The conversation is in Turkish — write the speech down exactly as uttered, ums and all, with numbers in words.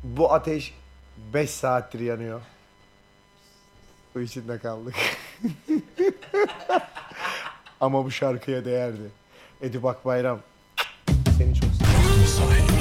Bu ateş beş saattir yanıyor. Bu içinde kaldık. Ama bu şarkıya değerdi. Edip Akbayram seni çok seviyorum.